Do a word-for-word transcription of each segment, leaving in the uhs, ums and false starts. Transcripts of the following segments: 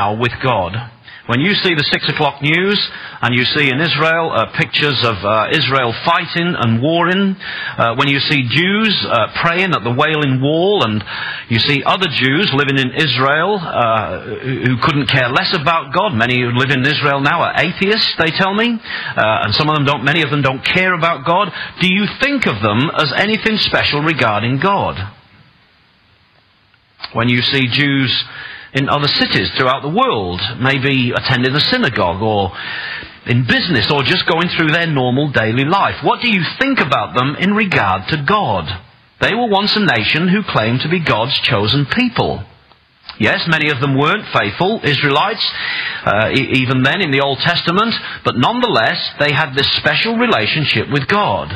now with God. When you see the six o'clock news and you see in Israel uh, pictures of uh, Israel fighting and warring, uh, when you see Jews uh, praying at the Wailing Wall, and you see other Jews living in Israel uh, who couldn't care less about God. Many who live in Israel now are atheists, they tell me, uh, and some of them don't. Many of them don't care about God. Do you think of them as anything special regarding God? When you see Jews in other cities throughout the world, maybe attending a synagogue or in business or just going through their normal daily life, what do you think about them in regard to God? They were once a nation who claimed to be God's chosen people. Yes, many of them weren't faithful Israelites, uh, e- even then in the Old Testament, but nonetheless they had this special relationship with God.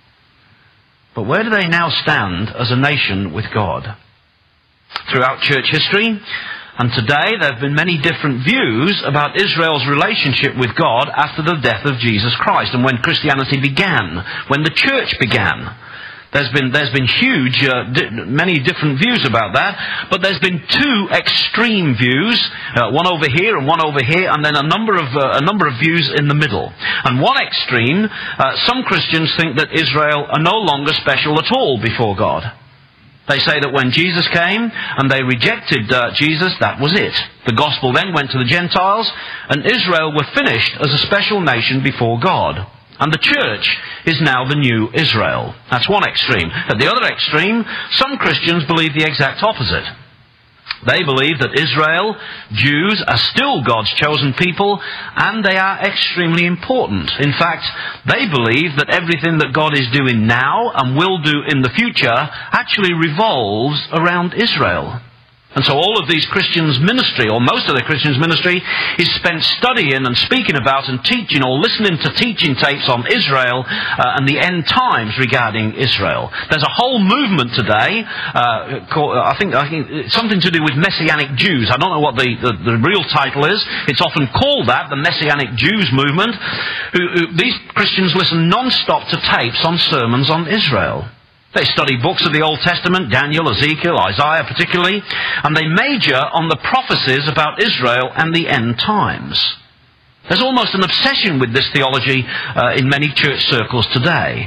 But where do they now stand as a nation with God? Throughout church history, and today there have been many different views about Israel's relationship with God after the death of Jesus Christ and when Christianity began, when the church began. There's been there's been huge, uh, di- many different views about that, but there's been two extreme views, uh, one over here and one over here, and then a number of uh, a number of views in the middle. And one extreme, uh, some Christians think that Israel are no longer special at all before God. They say that when Jesus came and they rejected uh, Jesus, that was it. The gospel then went to the Gentiles, and Israel were finished as a special nation before God. And the church is now the new Israel. That's one extreme. At the other extreme, some Christians believe the exact opposite. They believe that Israel, Jews, are still God's chosen people, and they are extremely important. In fact, they believe that everything that God is doing now and will do in the future actually revolves around Israel. And so all of these Christians' ministry, or most of the Christians' ministry, is spent studying and speaking about and teaching or listening to teaching tapes on Israel uh, and the end times regarding Israel. There's a whole movement today, uh, called, I think, I think it's something to do with Messianic Jews. I don't know what the, the, the real title is. It's often called that, the Messianic Jews movement. Who, who, these Christians listen non-stop to tapes on sermons on Israel. They study books of the Old Testament, Daniel, Ezekiel, Isaiah particularly, and they major on the prophecies about Israel and the end times. There's almost an obsession with this theology uh, in many church circles today.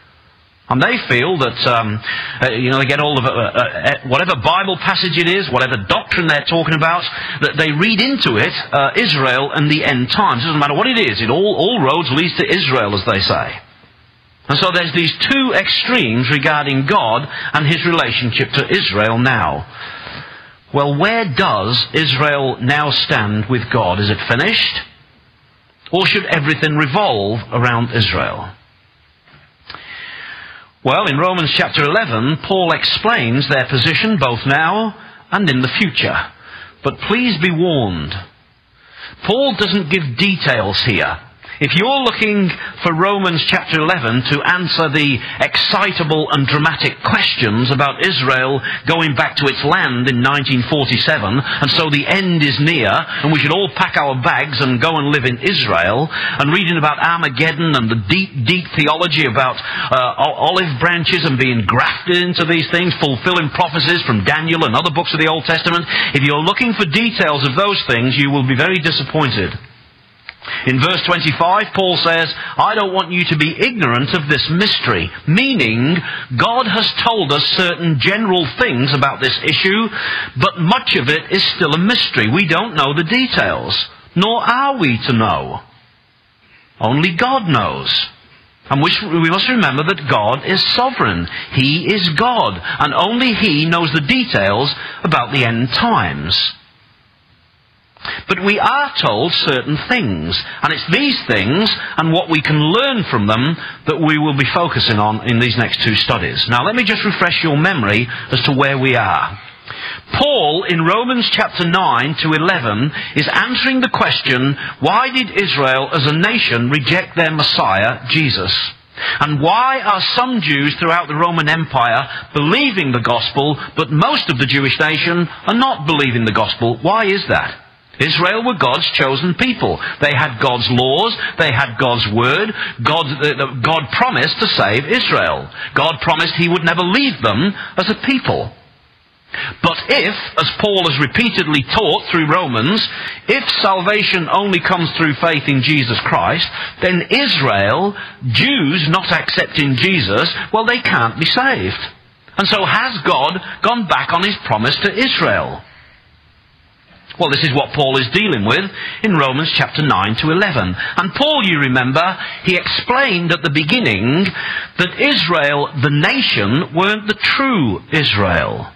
And they feel that, um, uh, you know, they get all of uh, uh, whatever Bible passage it is, whatever doctrine they're talking about, that they read into it uh, Israel and the end times. It doesn't matter what it is. It all, all roads lead to Israel, as they say. And so there's these two extremes regarding God and his relationship to Israel now. Well, where does Israel now stand with God? Is it finished? Or should everything revolve around Israel? Well, in Romans chapter eleven, Paul explains their position both now and in the future. But please be warned. Paul doesn't give details here. If you're looking for Romans chapter eleven to answer the excitable and dramatic questions about Israel going back to its land in nineteen forty-seven, and so the end is near, and we should all pack our bags and go and live in Israel, and reading about Armageddon and the deep, deep theology about uh, olive branches and being grafted into these things, fulfilling prophecies from Daniel and other books of the Old Testament, if you're looking for details of those things, you will be very disappointed. In verse twenty-five, Paul says, I don't want you to be ignorant of this mystery, meaning God has told us certain general things about this issue, but much of it is still a mystery. We don't know the details, nor are we to know. Only God knows. And we must remember that God is sovereign. He is God, and only He knows the details about the end times. But we are told certain things, and it's these things and what we can learn from them that we will be focusing on in these next two studies. Now let me just refresh your memory as to where we are. Paul, in Romans chapter nine to eleven, is answering the question, why did Israel as a nation reject their Messiah, Jesus? And why are some Jews throughout the Roman Empire believing the gospel, but most of the Jewish nation are not believing the gospel? Why is that? Israel were God's chosen people. They had God's laws. They had God's word. God, uh, God promised to save Israel. God promised He would never leave them as a people. But if, as Paul has repeatedly taught through Romans, if salvation only comes through faith in Jesus Christ, then Israel, Jews not accepting Jesus, well, they can't be saved. And so has God gone back on his promise to Israel? Well, this is what Paul is dealing with in Romans chapter nine to eleven. And Paul, you remember, he explained at the beginning that Israel, the nation, weren't the true Israel.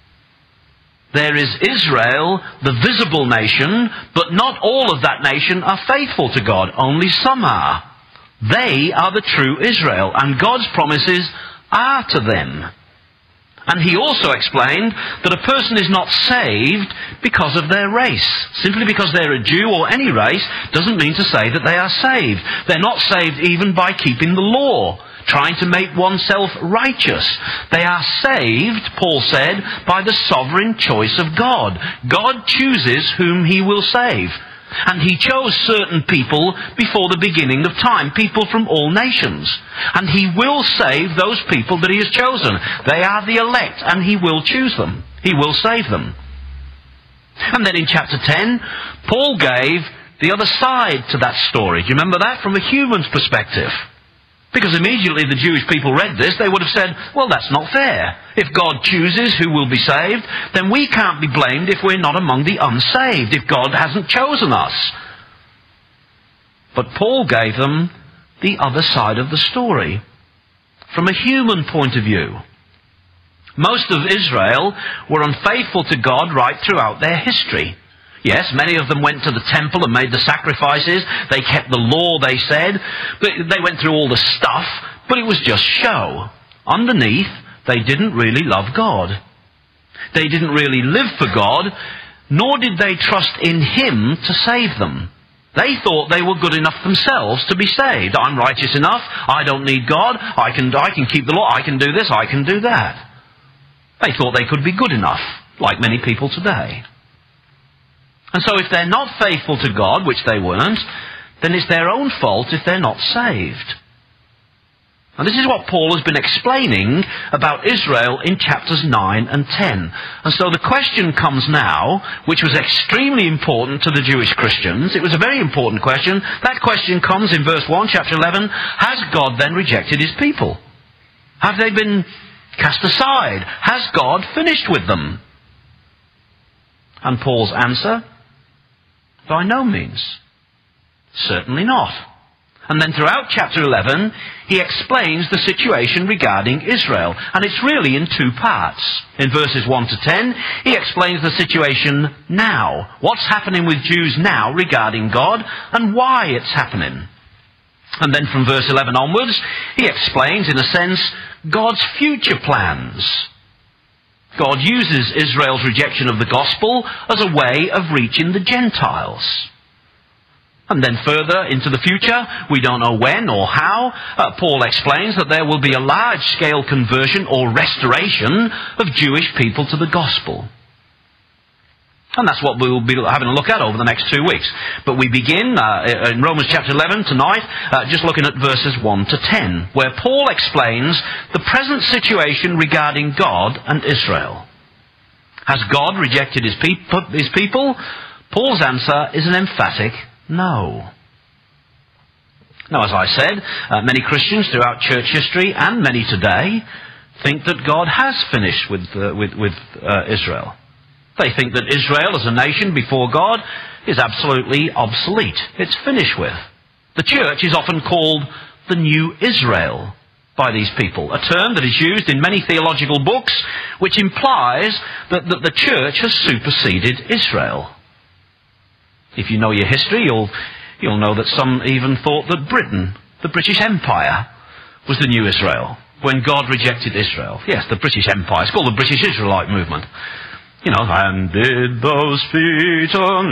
There is Israel, the visible nation, but not all of that nation are faithful to God. Only some are. They are the true Israel, and God's promises are to them. And he also explained that a person is not saved because of their race. Simply because they're a Jew or any race doesn't mean to say that they are saved. They're not saved even by keeping the law, trying to make oneself righteous. They are saved, Paul said, by the sovereign choice of God. God chooses whom he will save. And he chose certain people before the beginning of time, people from all nations. And he will save those people that he has chosen. They are the elect, and he will choose them. He will save them. And then in chapter ten, Paul gave the other side to that story. Do you remember that? From a human's perspective. Because immediately the Jewish people read this, they would have said, well, that's not fair. If God chooses who will be saved, then we can't be blamed if we're not among the unsaved, if God hasn't chosen us. But Paul gave them the other side of the story, from a human point of view. Most of Israel were unfaithful to God right throughout their history. Yes, many of them went to the temple and made the sacrifices. They kept the law, they said. But they went through all the stuff, but it was just show. Underneath, they didn't really love God. They didn't really live for God, nor did they trust in him to save them. They thought they were good enough themselves to be saved. I'm righteous enough. I don't need God. I can, I can keep the law. I can do this. I can do that. They thought they could be good enough, like many people today. And so if they're not faithful to God, which they weren't, then it's their own fault if they're not saved. And this is what Paul has been explaining about Israel in chapters nine and ten. And so the question comes now, which was extremely important to the Jewish Christians. It was a very important question. That question comes in verse one, chapter eleven. Has God then rejected his people? Have they been cast aside? Has God finished with them? And Paul's answer? By no means. Certainly not. And then throughout chapter eleven, he explains the situation regarding Israel. And it's really in two parts. In verses one to ten, he explains the situation now. What's happening with Jews now regarding God, and why it's happening. And then from verse eleven onwards, he explains, in a sense, God's future plans. God uses Israel's rejection of the gospel as a way of reaching the Gentiles. And then further into the future, we don't know when or how, uh, Paul explains that there will be a large-scale conversion or restoration of Jewish people to the gospel. And that's what we'll be having a look at over the next two weeks. But we begin uh, in Romans chapter eleven tonight, uh, just looking at verses one to ten, where Paul explains the present situation regarding God and Israel. Has God rejected his, peop- his people? Paul's answer is an emphatic no. Now, as I said, uh, many Christians throughout church history, and many today, think that God has finished with, uh, with, with uh, Israel. They think that Israel as a nation before God is absolutely obsolete. It's finished with. The church is often called the New Israel by these people, a term that is used in many theological books, which implies that, that the church has superseded Israel. If you know your history, you'll, you'll know that some even thought that Britain, the British Empire, was the New Israel, when God rejected Israel. Yes, the British Empire. It's called the British Israelite movement. You know, and did those feet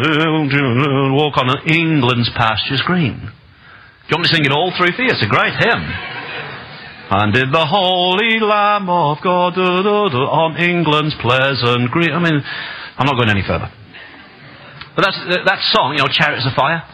on, walk on England's pastures green. Do you want me to sing it all through for you? It's a great hymn. And did the Holy Lamb of God do, do, do, on England's pleasant green. I mean, I'm not going any further. But that's, that song, you know, Chariots of Fire.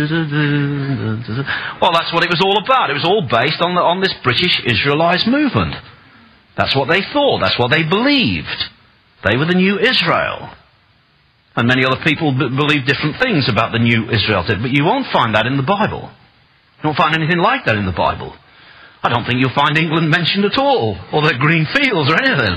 Well, that's what it was all about. It was all based on, the, on this British Israelite movement. That's what they thought. That's what they believed. They were the new Israel. And many other people b- believe different things about the new Israel. But you won't find that in the Bible. You won't find anything like that in the Bible. I don't think you'll find England mentioned at all, or the green fields or anything.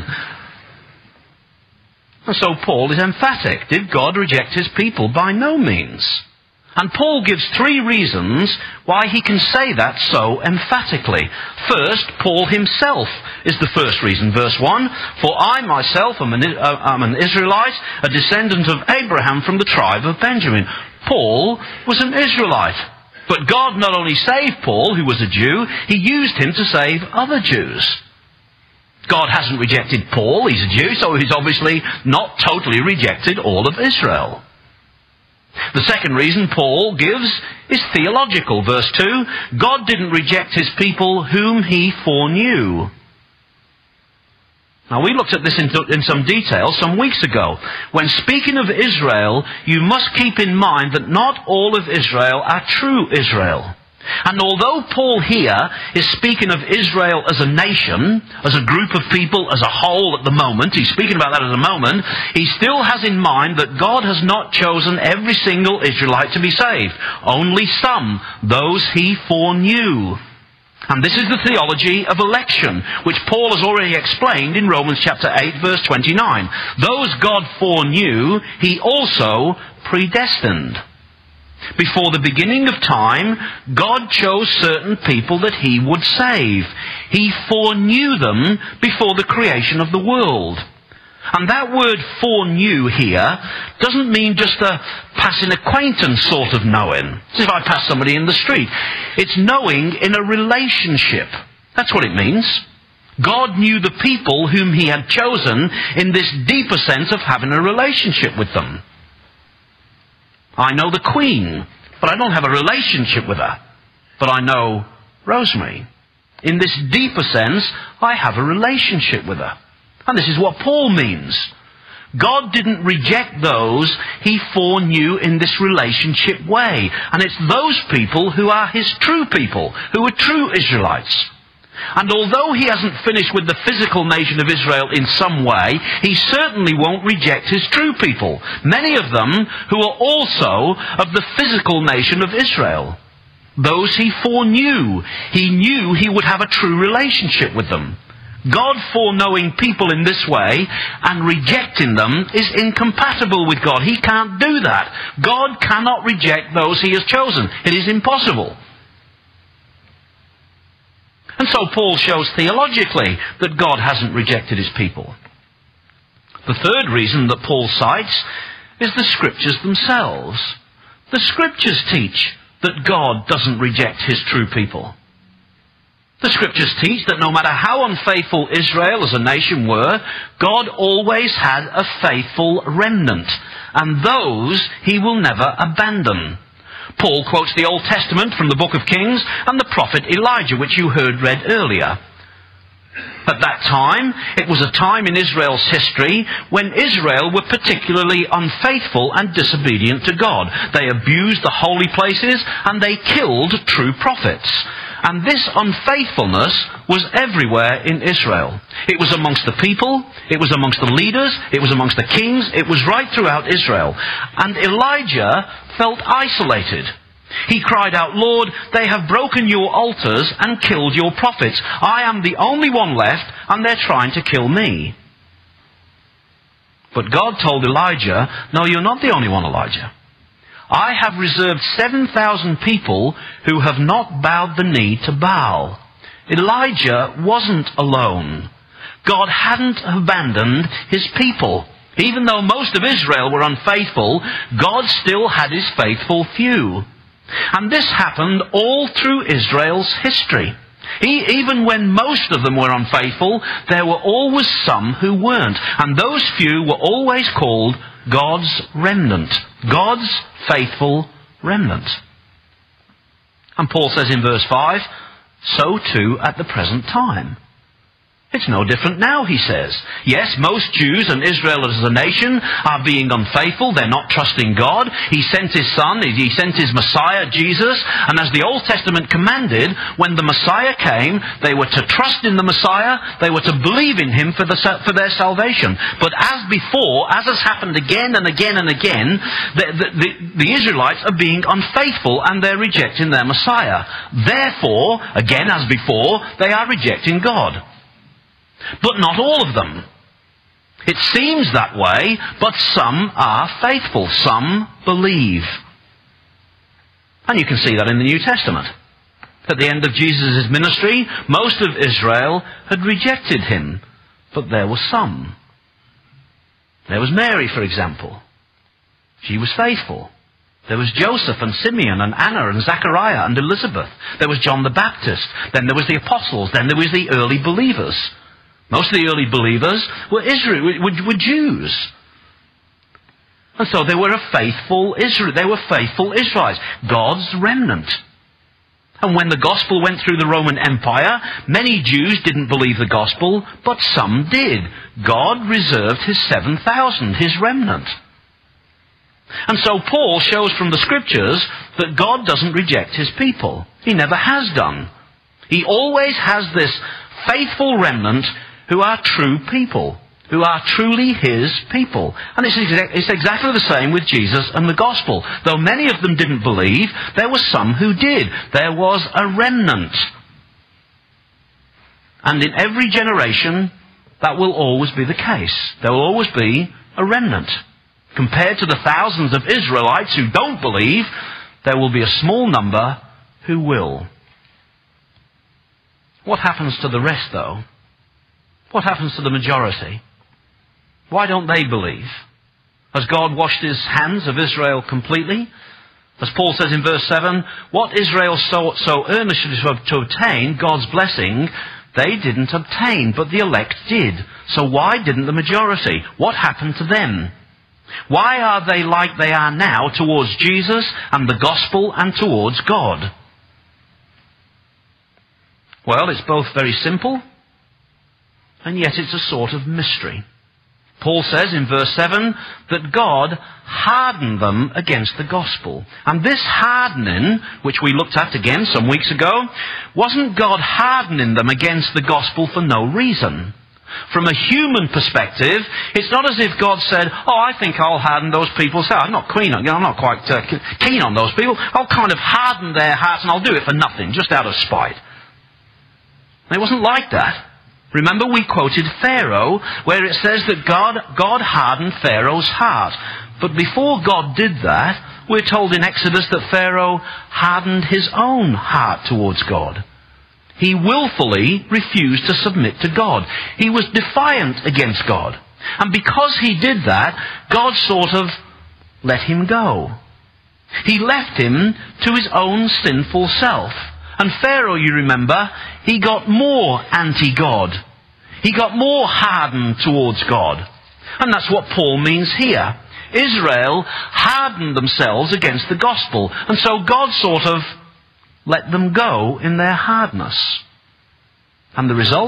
And so Paul is emphatic. Did God reject his people? By no means. And Paul gives three reasons why he can say that so emphatically. First, Paul himself is the first reason. Verse one, "For I myself am an, uh, am an Israelite, a descendant of Abraham from the tribe of Benjamin." Paul was an Israelite. But God not only saved Paul, who was a Jew, he used him to save other Jews. God hasn't rejected Paul, he's a Jew, so he's obviously not totally rejected all of Israel. The second reason Paul gives is theological. Verse two, God didn't reject his people whom he foreknew. Now, we looked at this in, in some detail some weeks ago. When speaking of Israel, you must keep in mind that not all of Israel are true Israel. And although Paul here is speaking of Israel as a nation, as a group of people, as a whole at the moment, he's speaking about that at the moment, he still has in mind that God has not chosen every single Israelite to be saved. Only some, those he foreknew. And this is the theology of election, which Paul has already explained in Romans chapter eight, verse twenty-nine. Those God foreknew, he also predestined. Before the beginning of time, God chose certain people that he would save. He foreknew them before the creation of the world. And that word foreknew here doesn't mean just a passing acquaintance sort of knowing. As if I pass somebody in the street. It's knowing in a relationship. That's what it means. God knew the people whom he had chosen in this deeper sense of having a relationship with them. I know the Queen, but I don't have a relationship with her. But I know Rosemary. In this deeper sense, I have a relationship with her. And this is what Paul means. God didn't reject those he foreknew in this relationship way. And it's those people who are his true people, who are true Israelites. And although he hasn't finished with the physical nation of Israel in some way, he certainly won't reject his true people. Many of them who are also of the physical nation of Israel. Those he foreknew. He knew he would have a true relationship with them. God foreknowing people in this way and rejecting them is incompatible with God. He can't do that. God cannot reject those he has chosen. It is impossible. And so Paul shows theologically that God hasn't rejected his people. The third reason that Paul cites is the Scriptures themselves. The Scriptures teach that God doesn't reject his true people. The Scriptures teach that no matter how unfaithful Israel as a nation were, God always had a faithful remnant, and those he will never abandon. Paul quotes the Old Testament from the book of Kings and the prophet Elijah, which you heard read earlier. At that time, it was a time in Israel's history when Israel were particularly unfaithful and disobedient to God. They abused the holy places and they killed true prophets. And this unfaithfulness was everywhere in Israel. It was amongst the people, it was amongst the leaders, it was amongst the kings, it was right throughout Israel. And Elijah felt isolated. He cried out, "Lord, they have broken your altars and killed your prophets. I am the only one left, and they're trying to kill me." But God told Elijah, "No, you're not the only one, Elijah. I have reserved seven thousand people who have not bowed the knee to Baal." Elijah wasn't alone. God hadn't abandoned his people. Even though most of Israel were unfaithful, God still had his faithful few. And this happened all through Israel's history. He, even when most of them were unfaithful, there were always some who weren't. And those few were always called God's remnant. God's faithful remnant. And Paul says in verse five, so too at the present time. It's no different now, he says. Yes, most Jews and Israel as a nation are being unfaithful. They're not trusting God. He sent his Son. He sent his Messiah, Jesus. And as the Old Testament commanded, when the Messiah came, they were to trust in the Messiah. They were to believe in him for, the, for their salvation. But as before, as has happened again and again and again, the, the, the, the Israelites are being unfaithful and they're rejecting their Messiah. Therefore, again as before, they are rejecting God. But not all of them. It seems that way, but some are faithful. Some believe. And you can see that in the New Testament. At the end of Jesus' ministry, most of Israel had rejected him, but there were some. There was Mary, for example. She was faithful. There was Joseph and Simeon and Anna and Zachariah and Elizabeth. There was John the Baptist. Then there was the apostles. Then there was the early believers. Most of the early believers were Israel, were, were Jews. And so they were a faithful Israel. They were faithful Israelites, God's remnant. And when the gospel went through the Roman Empire, many Jews didn't believe the gospel, but some did. God reserved his seven thousand, his remnant. And so Paul shows from the Scriptures that God doesn't reject his people. He never has done. He always has this faithful remnant who are true people, who are truly his people. And it's, exa- it's exactly the same with Jesus and the gospel. Though many of them didn't believe, there were some who did. There was a remnant. And in every generation, that will always be the case. There will always be a remnant. Compared to the thousands of Israelites who don't believe, there will be a small number who will. What happens to the rest, though? What happens to the majority? Why don't they believe? Has God washed his hands of Israel completely? As Paul says in verse seven, what Israel so, so earnestly to obtain, God's blessing, they didn't obtain, but the elect did. So why didn't the majority? What happened to them? Why are they like they are now towards Jesus and the gospel and towards God? Well, it's both very simple, and yet it's a sort of mystery. Paul says in verse seven that God hardened them against the gospel. And this hardening, which we looked at again some weeks ago, wasn't God hardening them against the gospel for no reason. From a human perspective, it's not as if God said, oh, I think I'll harden those people. So I'm not keen on, you know, I'm not quite uh, keen on those people. I'll kind of harden their hearts and I'll do it for nothing, just out of spite. It wasn't like that. Remember, we quoted Pharaoh, where it says that God, God hardened Pharaoh's heart. But before God did that, we're told in Exodus that Pharaoh hardened his own heart towards God. He willfully refused to submit to God. He was defiant against God. And because he did that, God sort of let him go. He left him to his own sinful self. And Pharaoh, you remember, he got more anti-God. He got more hardened towards God. And that's what Paul means here. Israel hardened themselves against the gospel. And so God sort of let them go in their hardness. And the result?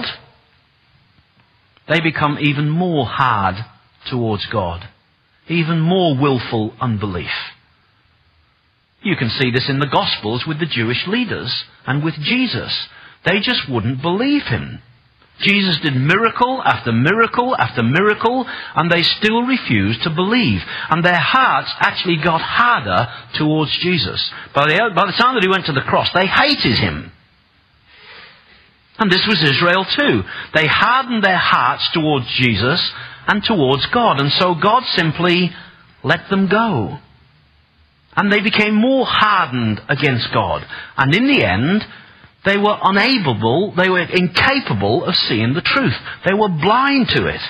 They become even more hard towards God. Even more willful unbelief. You can see this in the Gospels with the Jewish leaders and with Jesus. They just wouldn't believe him. Jesus did miracle after miracle after miracle, and they still refused to believe. And their hearts actually got harder towards Jesus. By the, by the time that he went to the cross, they hated him. And this was Israel too. They hardened their hearts towards Jesus and towards God. And so God simply let them go. And they became more hardened against God. And in the end, they were unable, they were incapable of seeing the truth. They were blind to it.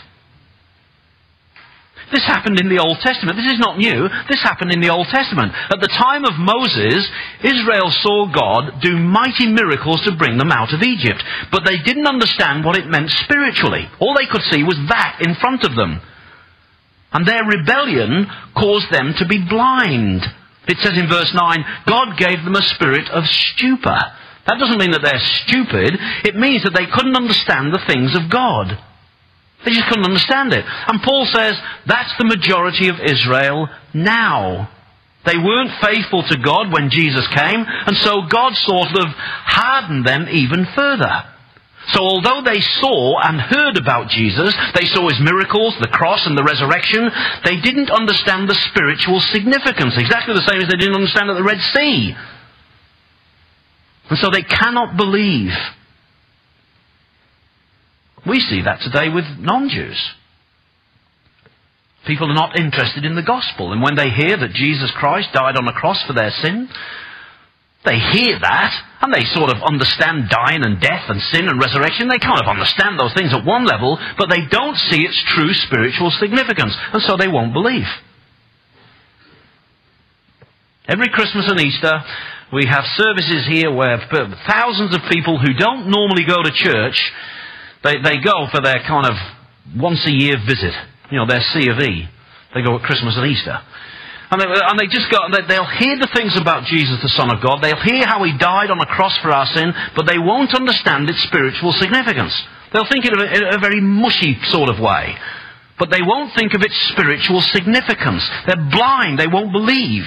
This happened in the Old Testament. This is not new. This happened in the Old Testament. At the time of Moses, Israel saw God do mighty miracles to bring them out of Egypt. But they didn't understand what it meant spiritually. All they could see was that in front of them. And their rebellion caused them to be blind. It says in verse nine, God gave them a spirit of stupor. That doesn't mean that they're stupid. It means that they couldn't understand the things of God. They just couldn't understand it. And Paul says that's the majority of Israel now. They weren't faithful to God when Jesus came, and so God sort of hardened them even further. So although they saw and heard about Jesus, they saw his miracles, the cross and the resurrection, they didn't understand the spiritual significance, exactly the same as they didn't understand at the Red Sea. And so they cannot believe. We see that today with non-Jews. People are not interested in the gospel, and when they hear that Jesus Christ died on a cross for their sin, they hear that, and they sort of understand dying and death and sin and resurrection. They kind of understand those things at one level, but they don't see its true spiritual significance, and so they won't believe. Every Christmas and Easter, we have services here where thousands of people who don't normally go to church, they, they go for their kind of once-a-year visit. You know, their C of E. They go at Christmas and Easter. And they, and they just go, they'll hear the things about Jesus, the Son of God. They'll hear how he died on a cross for our sin, but they won't understand its spiritual significance. They'll think it in a, in a very mushy sort of way. But they won't think of its spiritual significance. They're blind. They won't believe.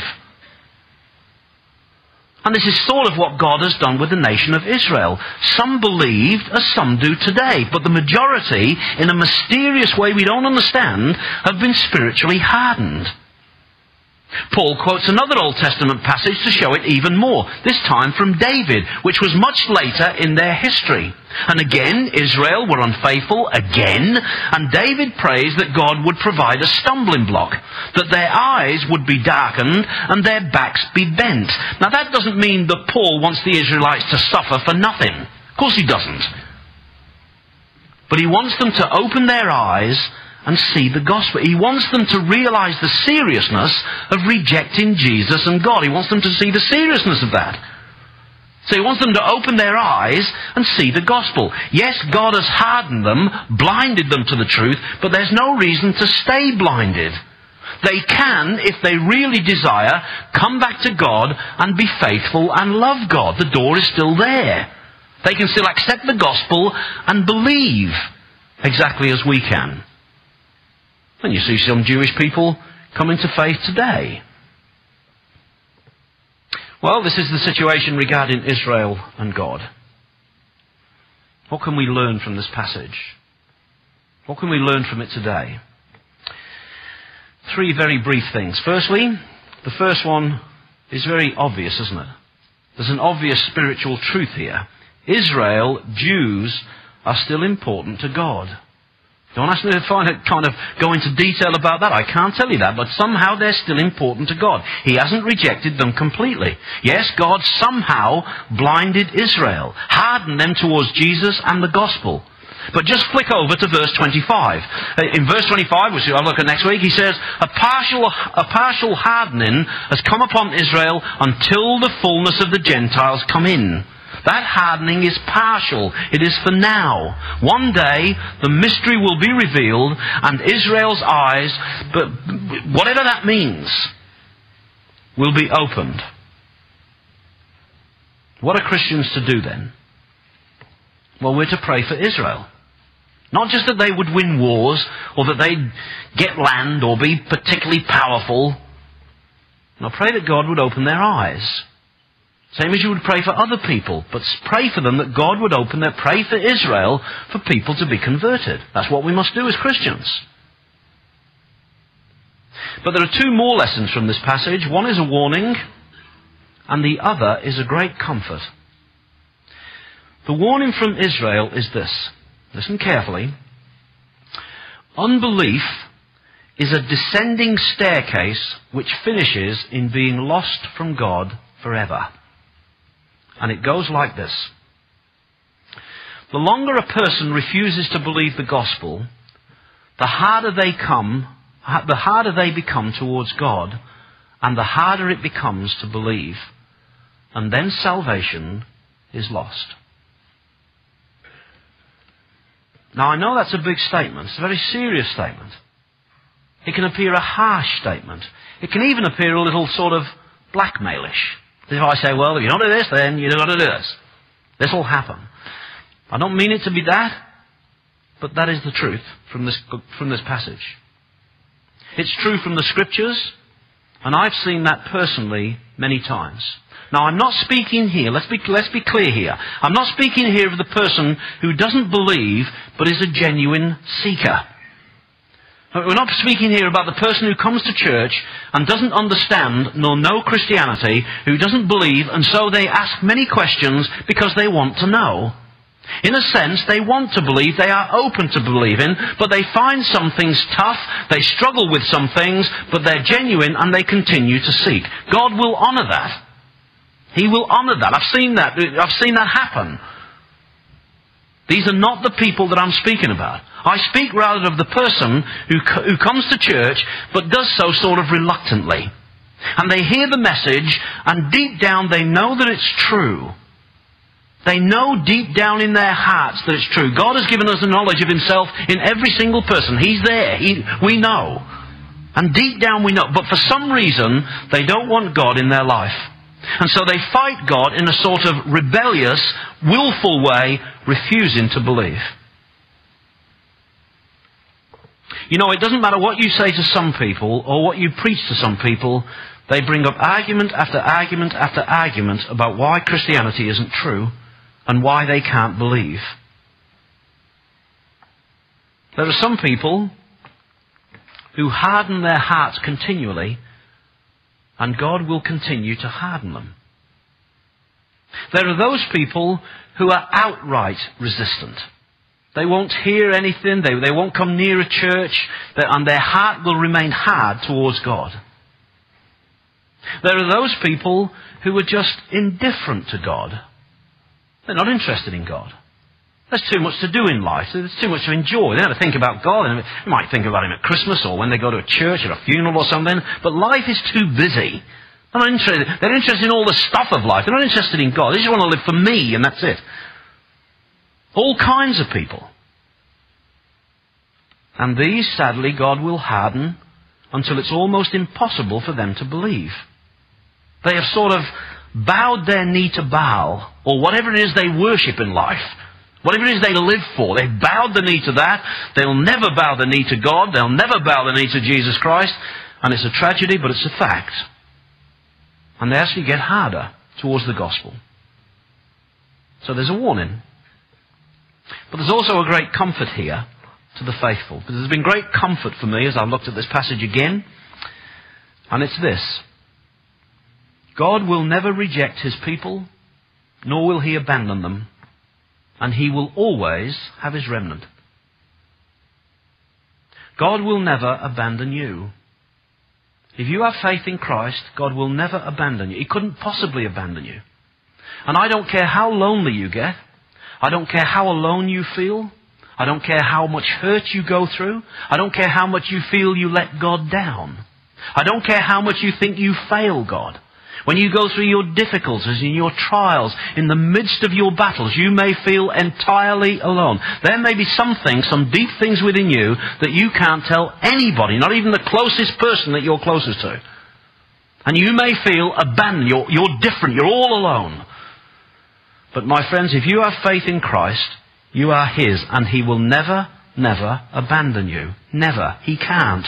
And this is sort of what God has done with the nation of Israel. Some believed as some do today, but the majority, in a mysterious way we don't understand, have been spiritually hardened. Paul quotes another Old Testament passage to show it even more, this time from David, which was much later in their history. And again, Israel were unfaithful, again, and David prays that God would provide a stumbling block, that their eyes would be darkened and their backs be bent. Now that doesn't mean that Paul wants the Israelites to suffer for nothing. Of course he doesn't. But he wants them to open their eyes and see the gospel. He wants them to realize the seriousness of rejecting Jesus and God. He wants them to see the seriousness of that. So he wants them to open their eyes and see the gospel. Yes, God has hardened them, blinded them to the truth, but there's no reason to stay blinded. They can, if they really desire, come back to God and be faithful and love God. The door is still there. They can still accept the gospel and believe exactly as we can. And you see some Jewish people coming to faith today. Well, this is the situation regarding Israel and God. What can we learn from this passage? What can we learn from it today? Three very brief things. Firstly, the first one is very obvious, isn't it? There's an obvious spiritual truth here. Israel, Jews, are still important to God. Don't ask me to find it, kind of go into detail about that. I can't tell you that, but somehow they're still important to God. He hasn't rejected them completely. Yes, God somehow blinded Israel, hardened them towards Jesus and the gospel. But just flick over to verse twenty-five. In verse twenty-five, which I'll look at next week, he says, a partial, a partial hardening has come upon Israel until the fullness of the Gentiles come in. That hardening is partial. It is for now. One day, the mystery will be revealed, and Israel's eyes, but whatever that means, will be opened. What are Christians to do then? Well, we're to pray for Israel. Not just that they would win wars, or that they'd get land, or be particularly powerful. No, pray that God would open their eyes. Same as you would pray for other people, but pray for them that God would open their, pray for Israel for people to be converted. That's what we must do as Christians. But there are two more lessons from this passage. One is a warning, and the other is a great comfort. The warning from Israel is this. Listen carefully. Unbelief is a descending staircase which finishes in being lost from God forever. And it goes like this. The longer a person refuses to believe the gospel, the harder they come, the harder they become towards God, and the harder it becomes to believe. And then salvation is lost. Now I know that's a big statement. It's a very serious statement. It can appear a harsh statement. It can even appear a little sort of blackmailish. If I say, well, if you don't do this, then you've got to do this. This will happen. I don't mean it to be that, but that is the truth from this, from this passage. It's true from the Scriptures, and I've seen that personally many times. Now, I'm not speaking here, let's be, let's be clear here. I'm not speaking here of the person who doesn't believe, but is a genuine seeker. We're not speaking here about the person who comes to church and doesn't understand nor know Christianity, who doesn't believe, and so they ask many questions because they want to know. In a sense, they want to believe, they are open to believing, but they find some things tough, they struggle with some things, but they're genuine and they continue to seek. God will honour that. He will honour that. I've seen that. I've seen that happen. These are not the people that I'm speaking about. I speak rather of the person who, who comes to church, but does so sort of reluctantly. And they hear the message, and deep down they know that it's true. They know deep down in their hearts that it's true. God has given us a knowledge of Himself in every single person. He's there. He, we know. And deep down we know. But for some reason, they don't want God in their life. And so they fight God in a sort of rebellious, willful way, refusing to believe. You know, it doesn't matter what you say to some people or what you preach to some people. They bring up argument after argument after argument about why Christianity isn't true and why they can't believe. There are some people who harden their hearts continually, and God will continue to harden them. There are those people who are outright resistant. They won't hear anything, they, they won't come near a church, and their heart will remain hard towards God. There are those people who are just indifferent to God. They're not interested in God. There's too much to do in life. There's too much to enjoy. They never think about God. They might think about Him at Christmas or when they go to a church or a funeral or something. But life is too busy. They're not interested. They're interested in all the stuff of life. They're not interested in God. They just want to live for me, and that's it. All kinds of people. And these, sadly, God will harden until it's almost impossible for them to believe. They have sort of bowed their knee to Baal, or whatever it is they worship in life. Whatever it is they live for, they've bowed the knee to that. They'll never bow the knee to God. They'll never bow the knee to Jesus Christ. And it's a tragedy, but it's a fact. And they actually get harder towards the gospel. So there's a warning. But there's also a great comfort here to the faithful. Because there's been great comfort for me as I've looked at this passage again. And it's this. God will never reject His people, nor will He abandon them. And He will always have His remnant. God will never abandon you. If you have faith in Christ, God will never abandon you. He couldn't possibly abandon you. And I don't care how lonely you get. I don't care how alone you feel. I don't care how much hurt you go through. I don't care how much you feel you let God down. I don't care how much you think you fail God. When you go through your difficulties, in your trials, in the midst of your battles, you may feel entirely alone. There may be some things, some deep things within you that you can't tell anybody, not even the closest person that you're closest to. And you may feel abandoned. You're, you're different. You're all alone. But my friends, if you have faith in Christ, you are His, and He will never, never abandon you. Never. He can't.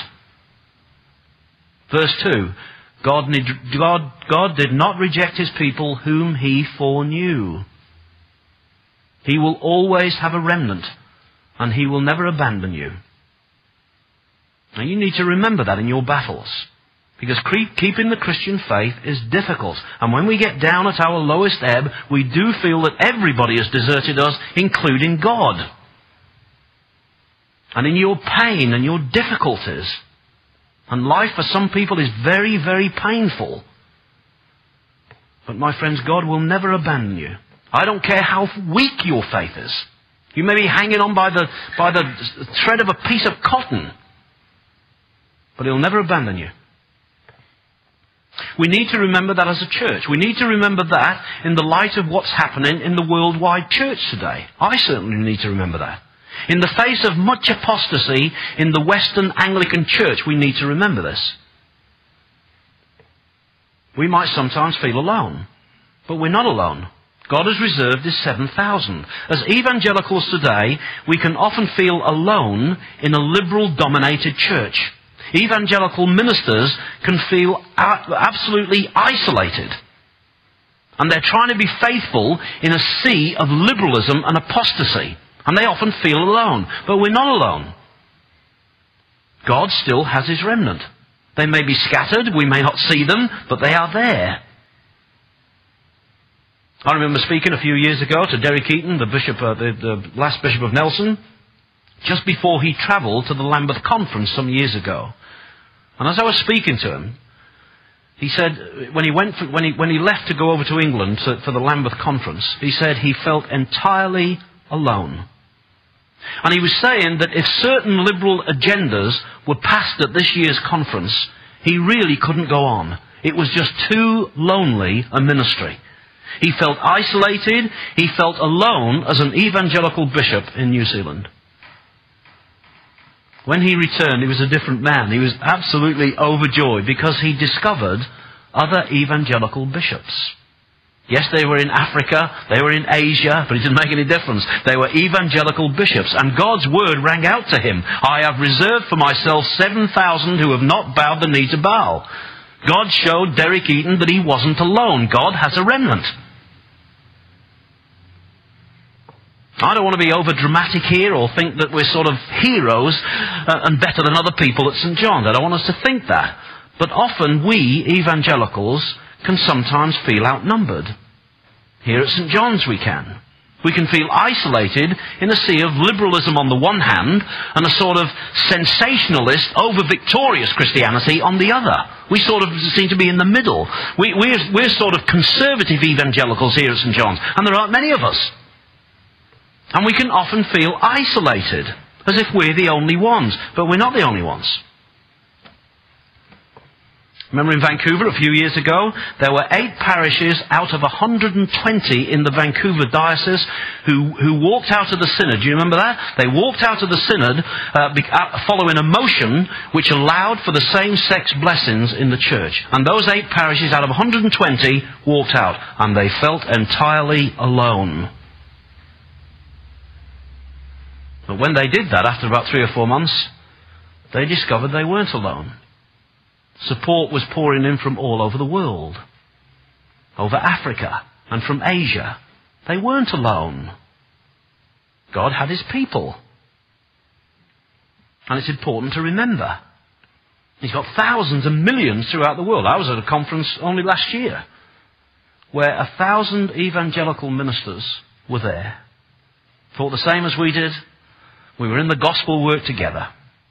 Verse two. God, God, God did not reject His people whom He foreknew. He will always have a remnant, and He will never abandon you. Now you need to remember that in your battles, because keeping the Christian faith is difficult. And when we get down at our lowest ebb, we do feel that everybody has deserted us, including God. And in your pain and your difficulties, and life for some people is very, very painful. But my friends, God will never abandon you. I don't care how weak your faith is. You may be hanging on by the, by the thread of a piece of cotton. But He'll never abandon you. We need to remember that as a church. We need to remember that in the light of what's happening in the worldwide church today. I certainly need to remember that. In the face of much apostasy in the Western Anglican Church, we need to remember this. We might sometimes feel alone, but we're not alone. God has reserved His seven thousand. As evangelicals today, we can often feel alone in a liberal-dominated church. Evangelical ministers can feel absolutely isolated. And they're trying to be faithful in a sea of liberalism and apostasy. And they often feel alone. But we're not alone. God still has His remnant. They may be scattered, we may not see them, but they are there. I remember speaking a few years ago to Derek Eaton, the bishop, uh, the, the last bishop of Nelson, just before he travelled to the Lambeth Conference some years ago. And as I was speaking to him, he said, when he went, for, when he when he left to go over to England to, for the Lambeth Conference, he said he felt entirely alone. And he was saying that if certain liberal agendas were passed at this year's conference, he really couldn't go on. It was just too lonely a ministry. He felt isolated. He felt alone as an evangelical bishop in New Zealand. When he returned, he was a different man. He was absolutely overjoyed because he discovered other evangelical bishops. Yes, they were in Africa, they were in Asia, but it didn't make any difference. They were evangelical bishops, and God's word rang out to him. I have reserved for myself seven thousand who have not bowed the knee to Baal. God showed Derek Eaton that he wasn't alone. God has a remnant. I don't want to be over dramatic here or think that we're sort of heroes uh, and better than other people at Saint John's. I don't want us to think that. But often we, evangelicals, can sometimes feel outnumbered. Here at Saint John's we can. We can feel isolated in a sea of liberalism on the one hand and a sort of sensationalist, over-victorious Christianity on the other. We sort of seem to be in the middle. We, we're, we're sort of conservative evangelicals here at Saint John's, and there aren't many of us. And we can often feel isolated, as if we're the only ones. But we're not the only ones. Remember in Vancouver a few years ago, there were eight parishes out of one hundred twenty in the Vancouver diocese who, who walked out of the synod. Do you remember that? They walked out of the synod uh, be, uh, following a motion which allowed for the same-sex blessings in the church. And those eight parishes out of one hundred twenty walked out. And they felt entirely alone. But when they did that, after about three or four months, they discovered they weren't alone. Support was pouring in from all over the world. Over Africa and from Asia. They weren't alone. God had His people. And it's important to remember. He's got thousands and millions throughout the world. I was at a conference only last year where a thousand evangelical ministers were there. Thought the same as we did. We were in the gospel work together.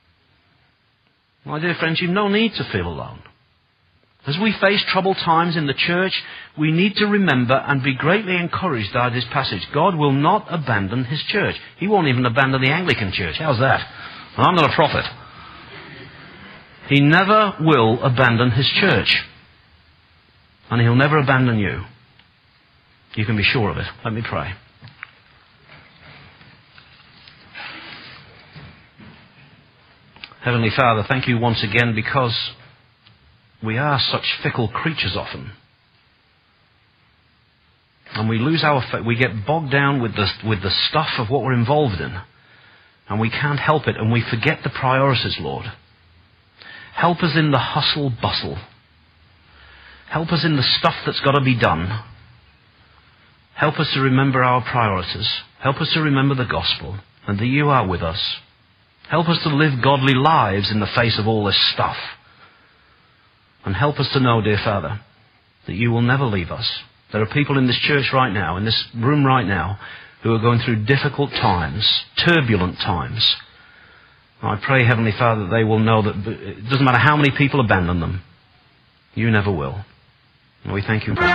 My dear friends, you've no need to feel alone. As we face troubled times in the church, we need to remember and be greatly encouraged by this passage. God will not abandon His church. He won't even abandon the Anglican church. How's that? Well, I'm not a prophet. He never will abandon His church. And He'll never abandon you. You can be sure of it. Let me pray. Heavenly Father, thank You once again because we are such fickle creatures often. And we lose our faith. We get bogged down with the, with the stuff of what we're involved in. And we can't help it, and we forget the priorities, Lord. Help us in the hustle bustle. Help us in the stuff that's got to be done. Help us to remember our priorities. Help us to remember the gospel, and that You are with us. Help us to live godly lives in the face of all this stuff. And help us to know, dear Father, that You will never leave us. There are people in this church right now, in this room right now, who are going through difficult times, turbulent times. I pray, Heavenly Father, that they will know that it doesn't matter how many people abandon them, You never will. And we thank You.